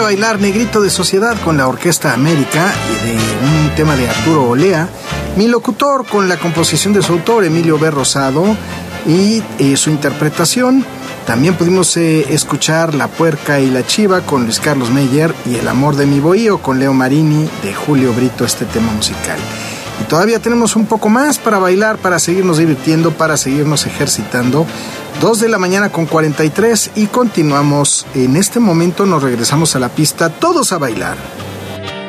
de bailar Negrito de Sociedad con la Orquesta América y de un tema de Arturo Olea, Mi Locutor con la composición de su autor Emilio B. Rosado y su interpretación. También pudimos escuchar La Puerca y la Chiva con Luis Carlos Meyer y El Amor de mi Bohío con Leo Marini de Julio Brito, este tema musical. Y todavía tenemos un poco más para bailar, para seguirnos divirtiendo, para seguirnos ejercitando. 2:43 y continuamos. En este momento nos regresamos a la pista, todos a bailar.